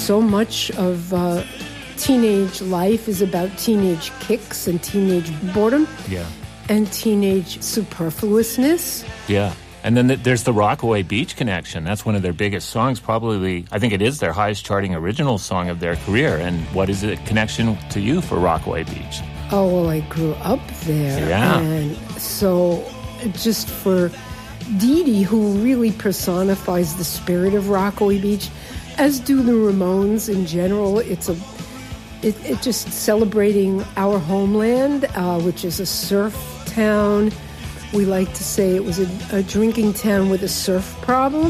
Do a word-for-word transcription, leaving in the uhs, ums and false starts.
So much of uh, teenage life is about teenage kicks and teenage boredom. Yeah. And teenage superfluousness. Yeah. And then th- there's the Rockaway Beach connection. That's one of their biggest songs, probably, I think it is their highest charting original song of their career. And what is the connection to you for Rockaway Beach? Oh, well, I grew up there. Yeah. And so just for Dee Dee, who really personifies the spirit of Rockaway Beach, as do the Ramones in general, it's a it, it just celebrating our homeland, uh, which is a surf town. We like to say it was a, a drinking town with a surf problem.